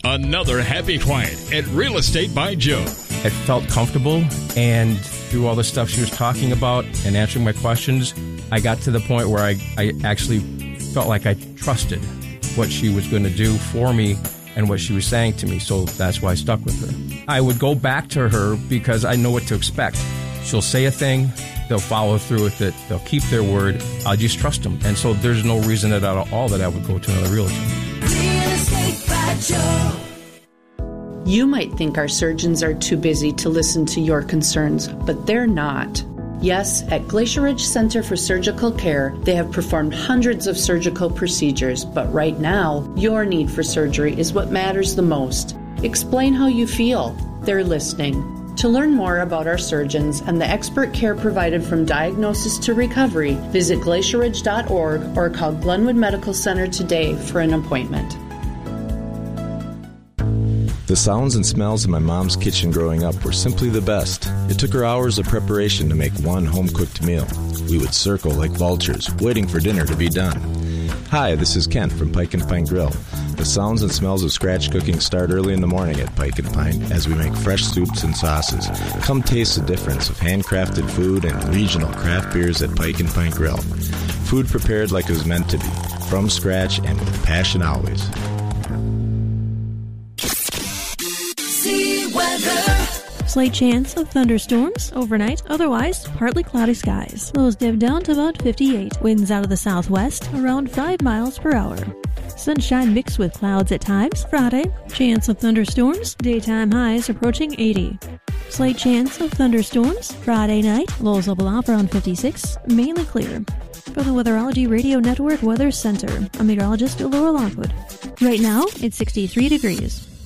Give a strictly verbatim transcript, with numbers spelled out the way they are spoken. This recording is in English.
another happy client at Real Estate by Joe. It felt comfortable, and through all the stuff she was talking about and answering my questions, I got to the point where I, I actually felt like I trusted what she was going to do for me and what she was saying to me, so that's why I stuck with her. I would go back to her because I know what to expect. She'll say a thing, they'll follow through with it, they'll keep their word, I just trust them. And so there's no reason at all that I would go to another realtor. Real Estate by Joe. You might think our surgeons are too busy to listen to your concerns, but they're not. Yes, at Glacier Ridge Center for Surgical Care, they have performed hundreds of surgical procedures, but right now, your need for surgery is what matters the most. Explain how you feel. They're listening. To learn more about our surgeons and the expert care provided from diagnosis to recovery, visit glacier ridge dot org or call Glenwood Medical Center today for an appointment. The sounds and smells of my mom's kitchen growing up were simply the best. It took her hours of preparation to make one home-cooked meal. We would circle like vultures, waiting for dinner to be done. Hi, this is Kent from Pike and Pine Grill. The sounds and smells of scratch cooking start early in the morning at Pike and Pine as we make fresh soups and sauces. Come taste the difference of handcrafted food and regional craft beers at Pike and Pine Grill. Food prepared like it was meant to be, from scratch and with passion always. Slight chance of thunderstorms overnight, otherwise partly cloudy skies. Lows dip down to about fifty-eight. Winds out of the southwest around five miles per hour. Sunshine mixed with clouds at times. Friday, chance of thunderstorms. Daytime highs approaching eighty. Slight chance of thunderstorms. Friday night, lows level off around fifty-six. Mainly clear. For the Weatherology Radio Network Weather Center, I'm meteorologist Laura Lockwood. Right now, it's sixty-three degrees.